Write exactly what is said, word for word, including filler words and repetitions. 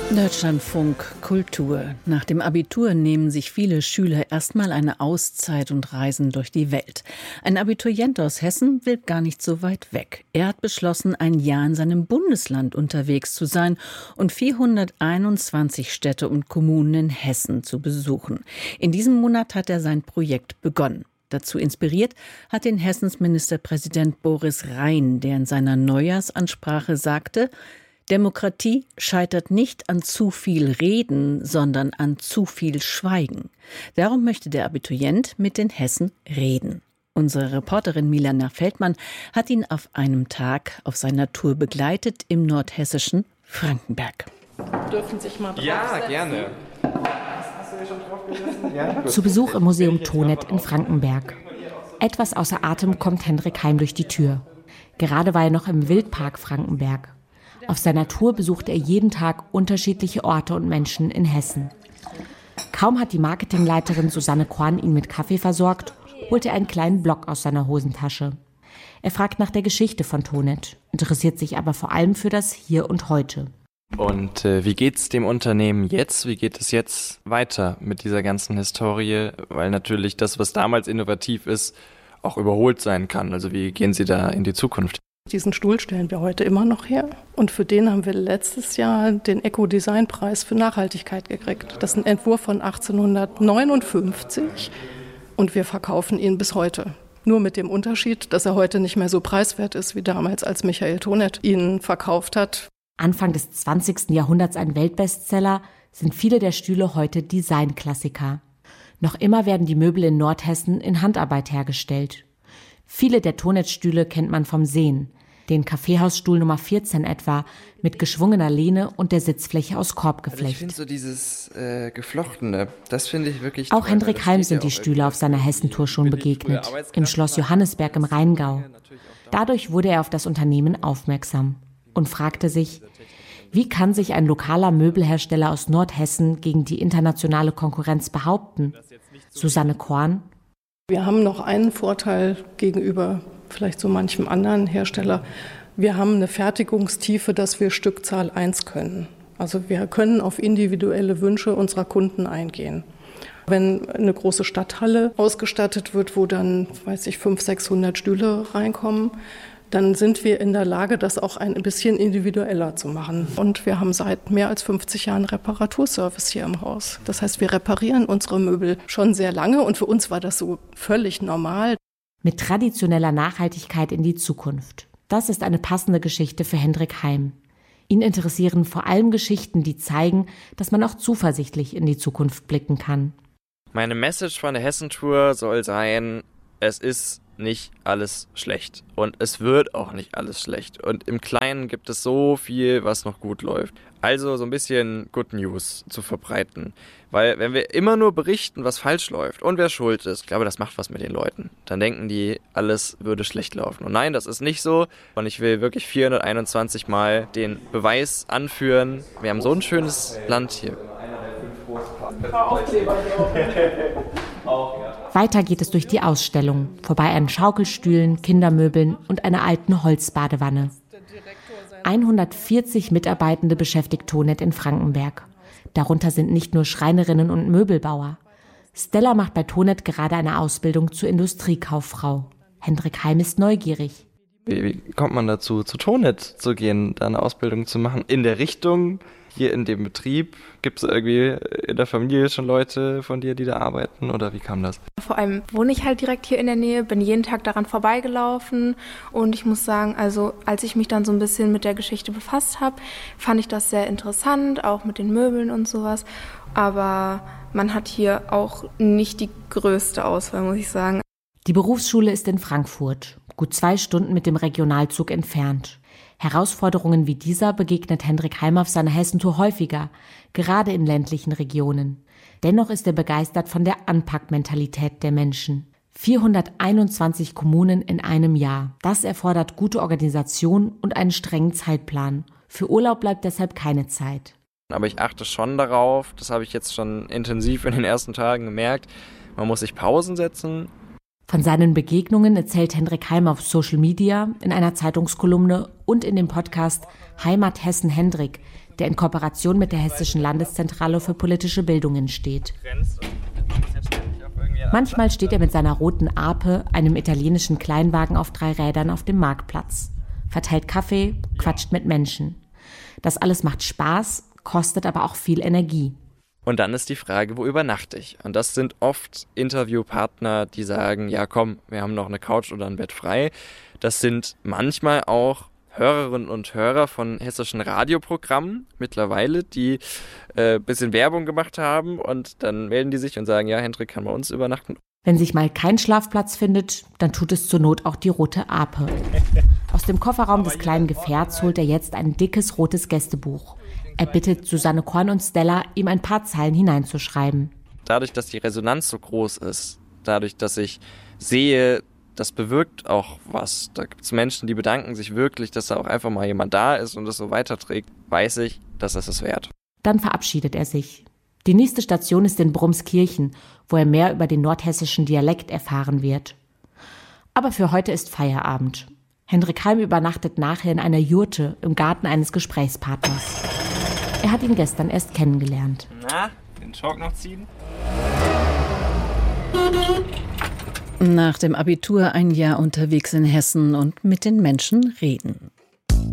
Deutschlandfunk Kultur. Nach dem Abitur nehmen sich viele Schüler erstmal eine Auszeit und reisen durch die Welt. Ein Abiturient aus Hessen will gar nicht so weit weg. Er hat beschlossen, ein Jahr in seinem Bundesland unterwegs zu sein und vierhunderteinundzwanzig Städte und Kommunen in Hessen zu besuchen. In diesem Monat hat er sein Projekt begonnen. Dazu inspiriert hat ihn Hessens Ministerpräsident Boris Rhein, der in seiner Neujahrsansprache sagte: Demokratie scheitert nicht an zu viel Reden, sondern an zu viel Schweigen. Darum möchte der Abiturient mit den Hessen reden. Unsere Reporterin Milena Feldmann hat ihn auf einem Tag auf seiner Tour begleitet im nordhessischen Frankenberg. Dürfen sich mal draufsetzen? Ja, gerne. Hast du ja schon drauf gesessen? Ja, Zu Besuch im Museum Thonet in Frankenberg. Etwas außer Atem kommt Hendrik Heim durch die Tür. Gerade war er noch im Wildpark Frankenberg. Auf seiner Tour besucht er jeden Tag unterschiedliche Orte und Menschen in Hessen. Kaum hat die Marketingleiterin Susanne Korn ihn mit Kaffee versorgt, holt er einen kleinen Block aus seiner Hosentasche. Er fragt nach der Geschichte von Thonet, interessiert sich aber vor allem für das Hier und Heute. Und äh, wie geht's dem Unternehmen jetzt? Wie geht es jetzt weiter mit dieser ganzen Historie? Weil natürlich das, was damals innovativ ist, auch überholt sein kann. Also wie gehen Sie da in die Zukunft? Diesen Stuhl stellen wir heute immer noch her. Und für den haben wir letztes Jahr den Eco-Design-Preis für Nachhaltigkeit gekriegt. Das ist ein Entwurf von achtzehnhundertneunundfünfzig und wir verkaufen ihn bis heute. Nur mit dem Unterschied, dass er heute nicht mehr so preiswert ist wie damals, als Michael Thonet ihn verkauft hat. Anfang des zwanzigsten Jahrhunderts ein Weltbestseller, sind viele der Stühle heute Designklassiker. Noch immer werden die Möbel in Nordhessen in Handarbeit hergestellt. Viele der Thonet-Stühle kennt man vom Sehen. Den Kaffeehausstuhl Nummer vierzehn etwa, mit geschwungener Lehne und der Sitzfläche aus Korbgeflecht. Also ich finde so dieses äh, Geflochtene, das finde ich wirklich Auch toll, Hendrik Heim sind ja die Stühle auf seiner Hessentour schon begegnet, im Schloss Johannisberg im Rheingau. Dadurch wurde er auf das Unternehmen aufmerksam und fragte sich, wie kann sich ein lokaler Möbelhersteller aus Nordhessen gegen die internationale Konkurrenz behaupten? Susanne Korn: Wir haben noch einen Vorteil gegenüber vielleicht so manchem anderen Hersteller. Wir haben eine Fertigungstiefe, dass wir Stückzahl eins können. Also wir können auf individuelle Wünsche unserer Kunden eingehen. Wenn eine große Stadthalle ausgestattet wird, wo dann, weiß ich, fünfhundert, sechshundert Stühle reinkommen, dann sind wir in der Lage, das auch ein bisschen individueller zu machen. Und wir haben seit mehr als fünfzig Jahren Reparaturservice hier im Haus. Das heißt, wir reparieren unsere Möbel schon sehr lange und für uns war das so völlig normal. Mit traditioneller Nachhaltigkeit in die Zukunft. Das ist eine passende Geschichte für Hendrik Heim. Ihn interessieren vor allem Geschichten, die zeigen, dass man auch zuversichtlich in die Zukunft blicken kann. Meine Message von der Hessentour soll sein, es ist nicht alles schlecht und es wird auch nicht alles schlecht und im Kleinen gibt es so viel, was noch gut läuft. Also so ein bisschen Good News zu verbreiten, weil wenn wir immer nur berichten, was falsch läuft und wer schuld ist, ich glaube, das macht was mit den Leuten. Dann denken die, alles würde schlecht laufen und nein, das ist nicht so und ich will wirklich vierhunderteinundzwanzig Mal den Beweis anführen, wir haben so ein schönes Land hier. Weiter geht es durch die Ausstellung, vorbei an Schaukelstühlen, Kindermöbeln und einer alten Holzbadewanne. hundertvierzig Mitarbeitende beschäftigt Thonet in Frankenberg. Darunter sind nicht nur Schreinerinnen und Möbelbauer. Stella macht bei Thonet gerade eine Ausbildung zur Industriekauffrau. Hendrik Heim ist neugierig. Wie, wie kommt man dazu, zu Thonet zu gehen, da eine Ausbildung zu machen? In der Richtung, hier in dem Betrieb, gibt es irgendwie in der Familie schon Leute von dir, die da arbeiten oder wie kam das? Vor allem wohne ich halt direkt hier in der Nähe, bin jeden Tag daran vorbeigelaufen und ich muss sagen, also als ich mich dann so ein bisschen mit der Geschichte befasst habe, fand ich das sehr interessant, auch mit den Möbeln und sowas, aber man hat hier auch nicht die größte Auswahl, muss ich sagen. Die Berufsschule ist in Frankfurt, gut zwei Stunden mit dem Regionalzug entfernt. Herausforderungen wie dieser begegnet Hendrik Heim auf seiner Hessentour häufiger, gerade in ländlichen Regionen. Dennoch ist er begeistert von der Anpackmentalität der Menschen. vierhunderteinundzwanzig Kommunen in einem Jahr. Das erfordert gute Organisation und einen strengen Zeitplan. Für Urlaub bleibt deshalb keine Zeit. Aber ich achte schon darauf, das habe ich jetzt schon intensiv in den ersten Tagen gemerkt, man muss sich Pausen setzen. Von seinen Begegnungen erzählt Hendrik Heim auf Social Media, in einer Zeitungskolumne und in dem Podcast Heimat Hessen Hendrik, der in Kooperation mit der Hessischen Landeszentrale für politische Bildung entsteht. Manchmal steht er mit seiner roten Ape, einem italienischen Kleinwagen auf drei Rädern, auf dem Marktplatz, verteilt Kaffee, quatscht mit Menschen. Das alles macht Spaß, kostet aber auch viel Energie. Und dann ist die Frage, wo übernachte ich? Und das sind oft Interviewpartner, die sagen, ja komm, wir haben noch eine Couch oder ein Bett frei. Das sind manchmal auch Hörerinnen und Hörer von hessischen Radioprogrammen mittlerweile, die ein äh, bisschen Werbung gemacht haben und dann melden die sich und sagen, ja, Hendrik kann bei uns übernachten. Wenn sich mal kein Schlafplatz findet, dann tut es zur Not auch die rote Ape. Aus dem Kofferraum des kleinen Gefährts holt er jetzt ein dickes rotes Gästebuch. Er bittet Susanne Korn und Stella, ihm ein paar Zeilen hineinzuschreiben. Dadurch, dass die Resonanz so groß ist, dadurch, dass ich sehe, das bewirkt auch was. Da gibt es Menschen, die bedanken sich wirklich, dass da auch einfach mal jemand da ist und das so weiterträgt, weiß ich, das ist es wert. Dann verabschiedet er sich. Die nächste Station ist in Brumskirchen, wo er mehr über den nordhessischen Dialekt erfahren wird. Aber für heute ist Feierabend. Hendrik Heim übernachtet nachher in einer Jurte im Garten eines Gesprächspartners. Er hat ihn gestern erst kennengelernt. Na, den Schock noch ziehen? Nach dem Abitur ein Jahr unterwegs in Hessen und mit den Menschen reden.